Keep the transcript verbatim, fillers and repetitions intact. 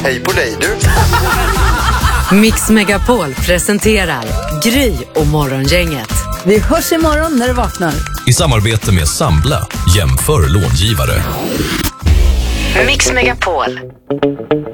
Hej på dig du. Mix Megapol presenterar Gry och Morgongänget. Vi hörs imorgon när du vaknar. I samarbete med Sambla, jämför långivare. Mix Megapol.